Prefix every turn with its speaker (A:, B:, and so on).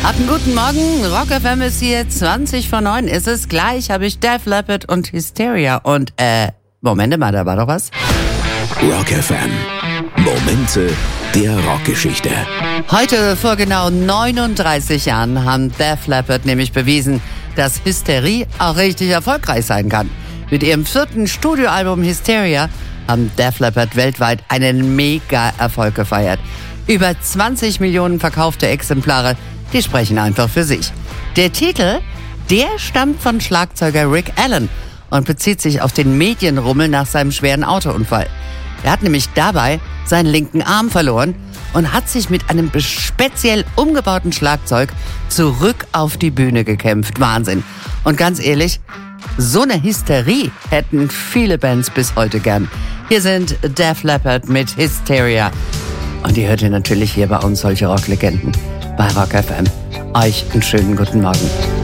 A: Habt einen guten Morgen. Rock FM ist hier, 20 vor 9 ist es. Gleich habe ich Def Leppard und Hysteria. Und, Moment mal, da war doch was.
B: Rock FM. Momente der Rockgeschichte.
A: Heute vor genau 39 Jahren haben Def Leppard nämlich bewiesen, dass Hysterie auch richtig erfolgreich sein kann. Mit ihrem 4. Studioalbum Hysteria haben Def Leppard weltweit einen Mega-Erfolg gefeiert. Über 20 Millionen verkaufte Exemplare, die sprechen einfach für sich. Der Titel, der stammt von Schlagzeuger Rick Allen und bezieht sich auf den Medienrummel nach seinem schweren Autounfall. Er hat nämlich dabei seinen linken Arm verloren und hat sich mit einem speziell umgebauten Schlagzeug zurück auf die Bühne gekämpft. Wahnsinn. Und ganz ehrlich, so eine Hysterie hätten viele Bands bis heute gern. Hier sind Def Leppard mit Hysteria. Und ihr hört ihr natürlich hier bei uns solche Rocklegenden bei Rock FM. Euch einen schönen guten Morgen.